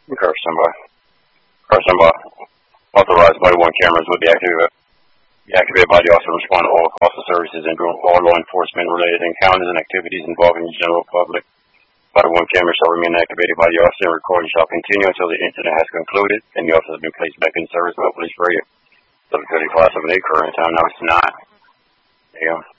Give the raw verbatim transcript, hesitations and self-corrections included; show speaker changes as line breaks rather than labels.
Car by. Car by. Authorized by one cameras will be activated, be activated by the officer to respond to all calls for services and all law enforcement related encounters and activities involving the general public. By the one camera shall remain activated by the officer and recording shall continue until the incident has concluded and the officer has been placed back in service by police radio. seven thirty-five, seven eight, current time now it's nine. There you go.